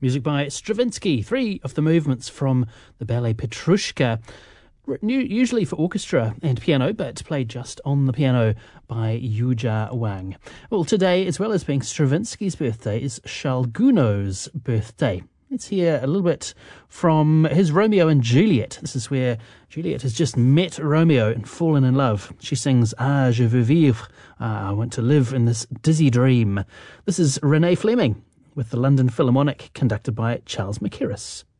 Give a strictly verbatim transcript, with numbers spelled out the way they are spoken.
Music by Stravinsky, three of the movements from the ballet Petrushka, written usually for orchestra and piano, but played just on the piano by Yuja Wang. Well, today, as well as being Stravinsky's birthday, is Charles Gounod's birthday. Let's hear a little bit from his Romeo and Juliet. This is where Juliet has just met Romeo and fallen in love. She sings, Ah, je veux vivre. Ah, I want to live in this dizzy dream. This is Renee Fleming with the London Philharmonic, conducted by Charles Mackerras.